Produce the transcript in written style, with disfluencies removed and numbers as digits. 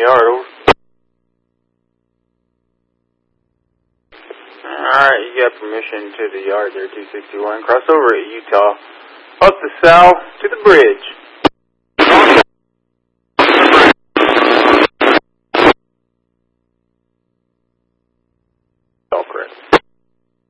yard, over. Alright, you got permission to the yard there, 261. Cross over at Utah. Up the south to the bridge.